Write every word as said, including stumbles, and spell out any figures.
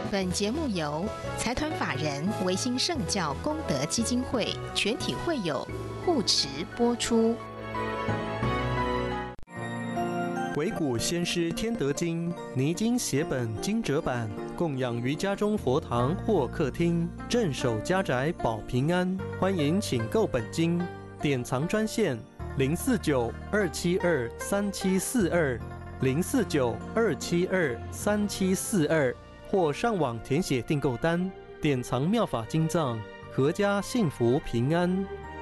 本节目由财团法人维新圣教功德基金会全体会友护持播出。 维古先师天德经泥金写本精折版，供养于家中佛堂或客厅，镇守家宅保平安。欢迎请购本经，典藏专线零四九二七二三七四二零四九二七二三七四二，或上网填写订购单，典藏妙法经藏，阖家幸福平安。